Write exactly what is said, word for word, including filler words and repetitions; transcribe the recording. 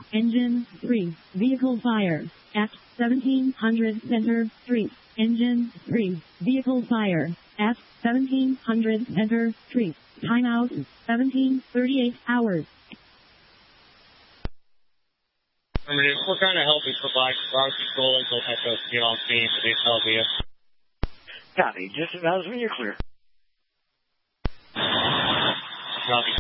Engine three. Vehicle fire. At seventeen hundred Center Street. Engine three. Vehicle fire. At seventeen hundred Center Street. Timeout seventeen thirty-eight hours. I mean, we're trying to help you provide ground control until S O C on scene for the L V S. Copy. Just about when you're clear. Copy.